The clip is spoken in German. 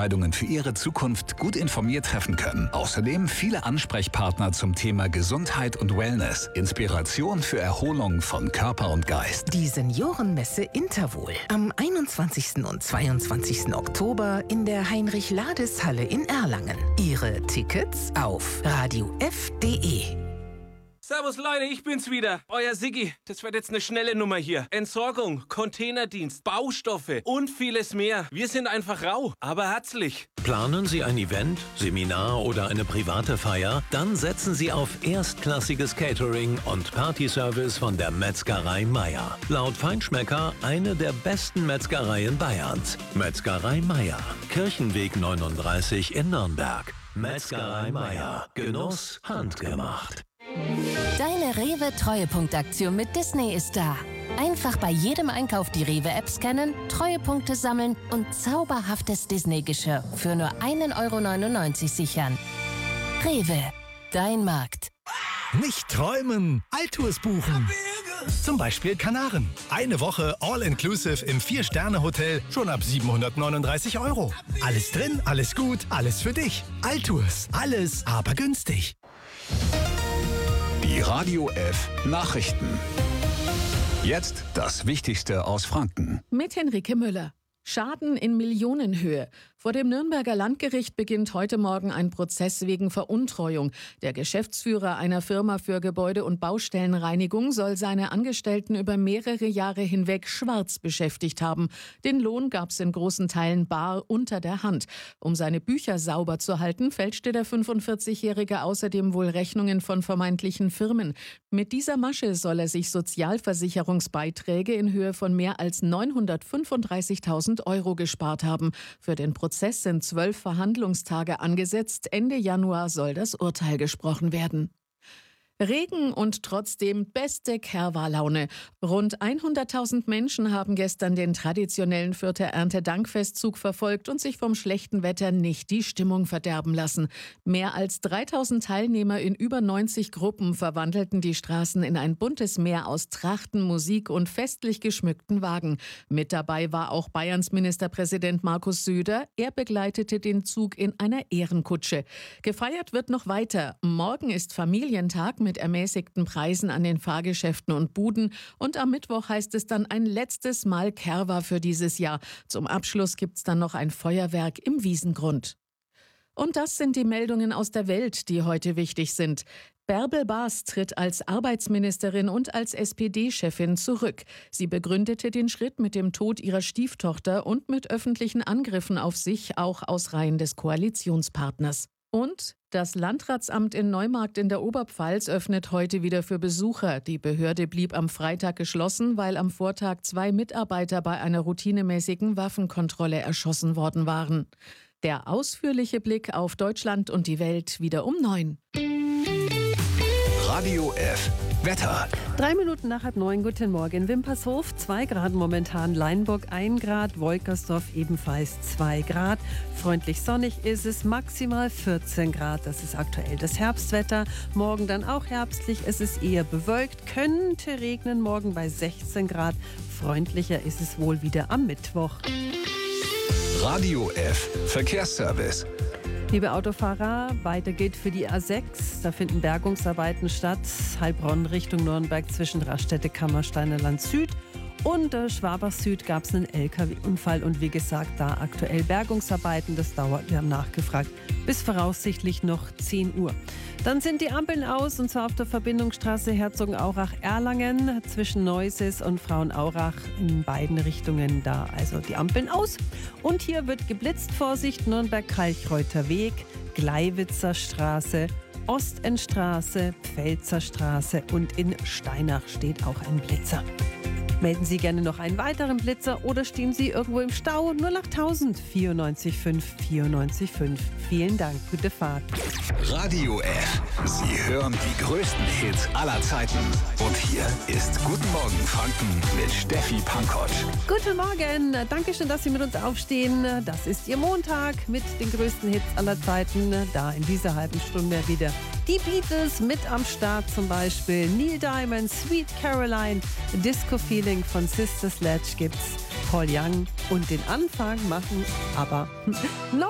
Entscheidungen für Ihre Zukunft gut informiert treffen können. Außerdem viele Ansprechpartner zum Thema Gesundheit und Wellness. Inspiration für Erholung von Körper und Geist. Die Seniorenmesse Interwohl am 21. und 22. Oktober in der Heinrich-Lades-Halle in Erlangen. Ihre Tickets auf radiof.de. Servus Leute, ich bin's wieder, euer Siggi. Das wird jetzt eine schnelle Nummer hier. Entsorgung, Containerdienst, Baustoffe und vieles mehr. Wir sind einfach rau, aber herzlich. Planen Sie ein Event, Seminar oder eine private Feier? Dann setzen Sie auf erstklassiges Catering und Partyservice von der Metzgerei Meier. Laut Feinschmecker eine der besten Metzgereien Bayerns. Metzgerei Meier, Kirchenweg 39 in Nürnberg. Metzgerei Meier, Genuss handgemacht. Deine Rewe-Treuepunktaktion mit Disney ist da. Einfach bei jedem Einkauf die Rewe-App scannen, Treuepunkte sammeln und zauberhaftes Disney-Geschirr für nur 1,99 € sichern. Rewe, dein Markt. Nicht träumen, Altours buchen. Zum Beispiel Kanaren. Eine Woche All-Inclusive im 4-Sterne-Hotel schon ab 739 €. Alles drin, alles gut, alles für dich. Altours, alles aber günstig. Die Radio F Nachrichten. Jetzt das Wichtigste aus Franken. Mit Henrike Müller. Schaden in Millionenhöhe. Vor dem Nürnberger Landgericht beginnt heute Morgen ein Prozess wegen Veruntreuung. Der Geschäftsführer einer Firma für Gebäude- und Baustellenreinigung soll seine Angestellten über mehrere Jahre hinweg schwarz beschäftigt haben. Den Lohn gab es in großen Teilen bar unter der Hand. Um seine Bücher sauber zu halten, fälschte der 45-Jährige außerdem wohl Rechnungen von vermeintlichen Firmen. Mit dieser Masche soll er sich Sozialversicherungsbeiträge in Höhe von mehr als 935.000 € gespart haben. Für den Prozess sind 12 Verhandlungstage angesetzt. Ende Januar soll das Urteil gesprochen werden. Regen und trotzdem beste Kerwa-Laune. Rund 100.000 Menschen haben gestern den traditionellen Fürther Erntedankfestzug verfolgt und sich vom schlechten Wetter nicht die Stimmung verderben lassen. Mehr als 3.000 Teilnehmer in über 90 Gruppen verwandelten die Straßen in ein buntes Meer aus Trachten, Musik und festlich geschmückten Wagen. Mit dabei war auch Bayerns Ministerpräsident Markus Söder. Er begleitete den Zug in einer Ehrenkutsche. Gefeiert wird noch weiter. Morgen ist Familientag mit ermäßigten Preisen an den Fahrgeschäften und Buden. Und am Mittwoch heißt es dann ein letztes Mal Kerwa für dieses Jahr. Zum Abschluss gibt's dann noch ein Feuerwerk im Wiesengrund. Und das sind die Meldungen aus der Welt, die heute wichtig sind. Bärbel Baas tritt als Arbeitsministerin und als SPD-Chefin zurück. Sie begründete den Schritt mit dem Tod ihrer Stieftochter und mit öffentlichen Angriffen auf sich, auch aus Reihen des Koalitionspartners. Und das Landratsamt in Neumarkt in der Oberpfalz öffnet heute wieder für Besucher. Die Behörde blieb am Freitag geschlossen, weil am Vortag 2 Mitarbeiter bei einer routinemäßigen Waffenkontrolle erschossen worden waren. Der ausführliche Blick auf Deutschland und die Welt wieder um 9. Radio F Wetter. 3 Minuten nach 8:30, guten Morgen. Wimpershof 2 Grad momentan, Leinburg 1 Grad, Wolkersdorf ebenfalls 2 Grad. Freundlich sonnig ist es, maximal 14 Grad. Das ist aktuell das Herbstwetter. Morgen dann auch herbstlich, es ist eher bewölkt, könnte regnen, morgen bei 16 Grad. Freundlicher ist es wohl wieder am Mittwoch. Radio F Verkehrsservice. Liebe Autofahrer, weiter geht für die A6. Da finden Bergungsarbeiten statt. Heilbronn Richtung Nürnberg zwischen Raststätte, Kammersteiner Land Süd und Schwabach Süd gab es einen LKW-Unfall. Und wie gesagt, da aktuell Bergungsarbeiten. Das dauert, wir haben nachgefragt, bis voraussichtlich noch 10 Uhr. Dann sind die Ampeln aus, und zwar auf der Verbindungsstraße Herzogenaurach-Erlangen zwischen Neuses und Frauenaurach in beiden Richtungen da. Also die Ampeln aus. Und hier wird geblitzt, Vorsicht, Nürnberg-Kalchreuter Weg, Gleiwitzer Straße, Ostendstraße, Pfälzer Straße und in Steinach steht auch ein Blitzer. Melden Sie gerne noch einen weiteren Blitzer oder stehen Sie irgendwo im Stau? 08000 94 5 94 5. Vielen Dank, gute Fahrt. Radio F. Sie hören die größten Hits aller Zeiten. Und hier ist Guten Morgen Franken mit Steffi Pankotsch. Guten Morgen, danke schön, dass Sie mit uns aufstehen. Das ist Ihr Montag mit den größten Hits aller Zeiten. Da in dieser halben Stunde wieder die Beatles mit am Start, zum Beispiel Neil Diamond, Sweet Caroline, Disco Feeling von Sister Sledge gibt's, Paul Young und den Anfang machen aber